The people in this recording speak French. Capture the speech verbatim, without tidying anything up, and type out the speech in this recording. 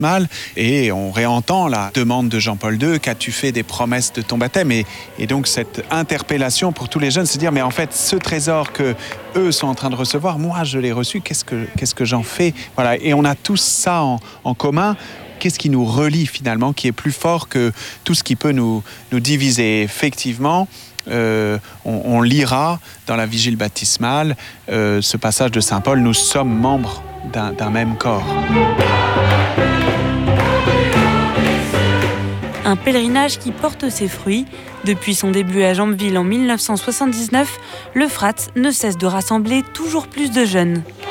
baptismale et on réentend la demande de Jean-Paul deux, qu'as-tu fait des promesses de ton baptême, et, et donc cette interpellation pour tous les jeunes, c'est dire mais en fait ce trésor que eux sont en train de recevoir, moi je l'ai reçu, qu'est-ce que, qu'est-ce que j'en fais, voilà, et on a tous ça en, en commun. Qu'est-ce qui nous relie finalement, qui est plus fort que tout ce qui peut nous, nous diviser? Effectivement, euh, on, on lira dans la vigile baptismale euh, ce passage de saint Paul, nous sommes membres d'un, d'un même corps. Un pèlerinage qui porte ses fruits. Depuis son début à Jambeville en mille neuf cent soixante-dix-neuf, le F R A T ne cesse de rassembler toujours plus de jeunes.